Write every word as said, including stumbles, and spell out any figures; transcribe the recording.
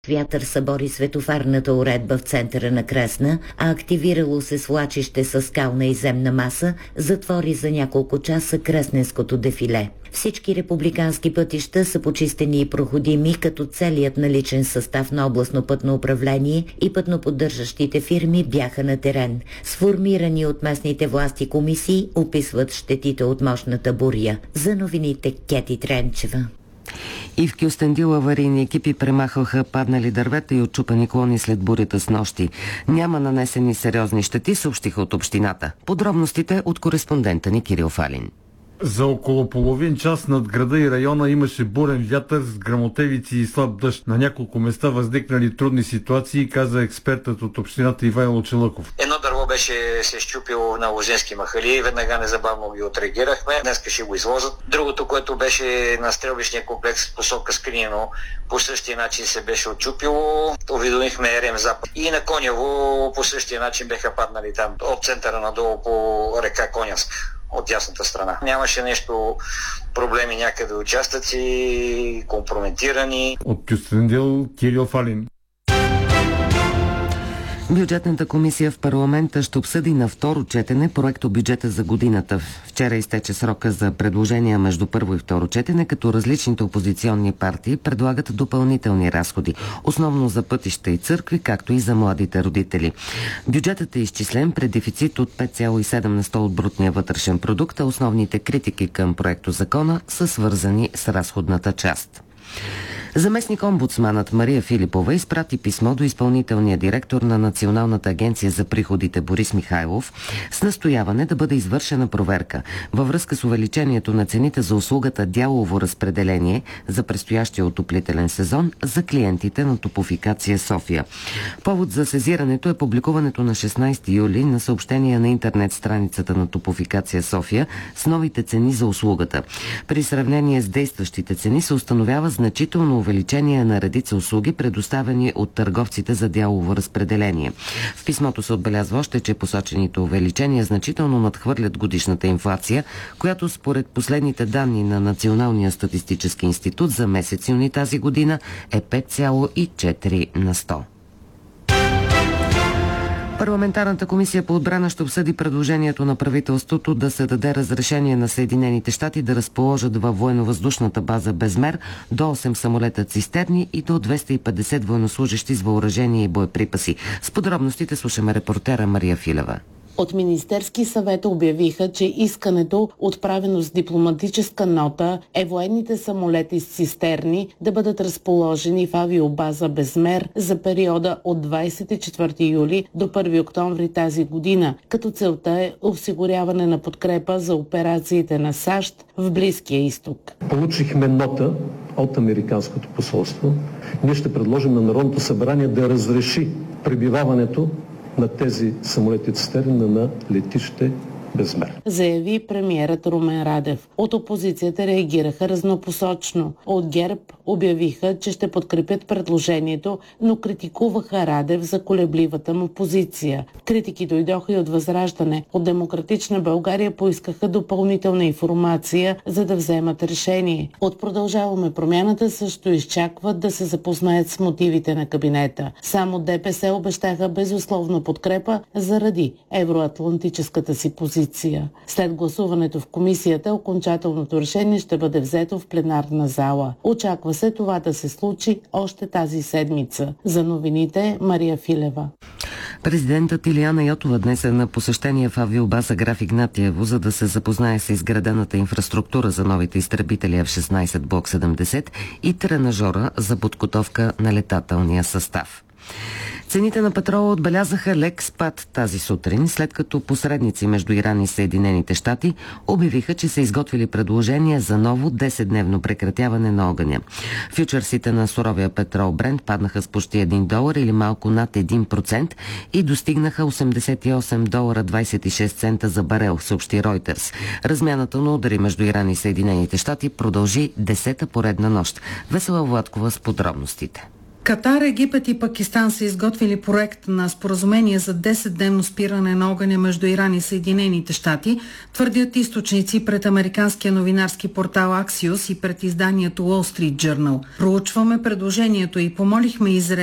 Вятър събори светофарната уредба в центъра на Кресна, а активирало се свлачище със скална и земна маса затвори за няколко часа Кресненското дефиле. Всички републикански пътища са почистени и проходими, като целият наличен състав на областно пътно управление и пътноподдържащите фирми бяха на терен. Сформирани от местните власти комисии описват щетите от мощната буря. За новините Кети Тренчева. И в Кюстендил аварийни екипи премахваха паднали дървета и отчупани клони след бурята с нощи. Няма нанесени сериозни щети, съобщиха от общината. Подробностите от кореспондента ни Кирил Фалин. За около половин час над града и района имаше бурен вятър с гръмотевици и слаб дъжд. На няколко места възникнали трудни ситуации, каза експертът от общината Ивайло Челъков. Едно дърво беше се щупило на Лозенски махали, веднага незабавно ги отреагирахме. Днеска ще го изложат. Другото, което беше на стрелбищния комплекс посока Скринино, по същия начин се беше отчупило. Уведомихме РМЗАП. И на Конево по същия начин беха паднали там от центъра надолу по река Конявска, от ясната страна. Нямаше нещо, проблеми някъде, участъци, компрометирани. От Кюстендил Кирил Фалин. Бюджетната комисия в парламента ще обсъди на второ четене проекто бюджета за годината. Вчера изтече срока за предложения между първо и второ четене, като различните опозиционни партии предлагат допълнителни разходи, основно за пътища и църкви, както и за младите родители. Бюджетът е изчислен пред дефицит от пет цяло и седем на сто от брутния вътрешен продукт, а основните критики към проекто закона са свързани с разходната част. Заместник-омбудсманът Мария Филипова изпрати писмо до изпълнителния директор на Националната агенция за приходите Борис Михайлов с настояване да бъде извършена проверка във връзка с увеличението на цените за услугата дялово разпределение за предстоящия отоплителен сезон за клиентите на Топлофикация София. Повод за сезирането е публикуването на шестнайсети юли на съобщение на интернет страницата на Топлофикация София с новите цени за услугата. При сравнение с действащите цени се установява значително увеличение на редица услуги, предоставени от търговците за дялово разпределение. В писмото се отбелязва още, че посочените увеличения значително надхвърлят годишната инфлация, която според последните данни на Националния статистически институт за месец юни тази година е пет цяло и четири на сто. Парламентарната комисия по отбрана ще обсъди предложението на правителството да се даде разрешение на Съединените щати да разположат във военновъздушната база Безмер до осем самолета цистерни и до двеста и петдесет военнослужещи с въоръжение и боеприпаси. С подробностите слушаме репортера Мария Филева. От Министерски съвет обявиха, че искането, отправено с дипломатическа нота, е военните самолети с цистерни да бъдат разположени в авиобаза Безмер за периода от двайсет и четвърти юли до първи октомври тази година, като целта е осигуряване на подкрепа за операциите на САЩ в Близкия изток. Получихме нота от Американското посолство. Ние ще предложим на Народното събрание да разреши пребиваването на тези самолети цистерни на летище Безмер, заяви премиерът Румен Радев. От опозицията реагираха разнопосочно. От ГЕРБ обявиха, че ще подкрепят предложението, но критикуваха Радев за колебливата му позиция. Критики дойдоха и от Възраждане. От Демократична България поискаха допълнителна информация, за да вземат решение. От Продължаваме промяната също изчакват да се запознаят с мотивите на кабинета. Само ДПС обещаха безусловна подкрепа заради евроатлантическата си позиция. След гласуването в комисията, окончателното решение ще бъде взето в пленарна зала. Очаква се това да се случи още тази седмица. За новините Мария Филева. Президентът Илияна Йотова днес е на посещение в авиобаза Граф Игнатиево, за да се запознае с изградената инфраструктура за новите изтребители Еф шестнайсет Блок седемдесет и тренажора за подготовка на летателния състав. Цените на петрола отбелязаха лек спад тази сутрин, след като посредници между Иран и Съединените щати обявиха, че са изготвили предложение за ново десетдневно прекратяване на огъня. Фючерсите на суровия петрол Брент паднаха с почти един долар или малко над един процент и достигнаха осемдесет и осем долара двайсет и шест цента за барел, съобщи Ройтерс. Размяната на удари между Иран и Съединените щати продължи десета поредна нощ. Весела Владкова с подробностите. Катар, Египет и Пакистан са изготвили проект на споразумение за десетдневно спиране на огъня между Иран и Съединените щати, твърдят източници пред американския новинарски портал Axios и пред изданието Wall Street Journal. Проучваме предложението и помолихме Израел